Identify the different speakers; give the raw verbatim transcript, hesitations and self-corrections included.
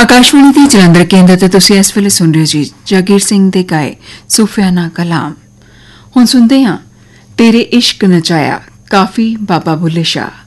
Speaker 1: ਆਕਾਸ਼ਵਾਣੀ ਦੀ ਜਲੰਧਰ ਕੇਂਦਰ ਤੇ ਤੁਸੀਂ ਇਸ ਵੇਲੇ ਸੁਣ ਰਹੇ ਜੀ ਜਾਗੀਰ ਸਿੰਘ ਦੇ ਗਾਏ ਸੂਫਿਆਨਾ ਕਲਾਮ। ਹੁਣ ਸੁਣਦੇ ਹਾਂ ਤੇਰੇ ਇਸ਼ਕ ਨਚਾਇਆ, ਕਾਫੀ ਬਾਬਾ ਬੁੱਲੇ ਸ਼ਾਹ।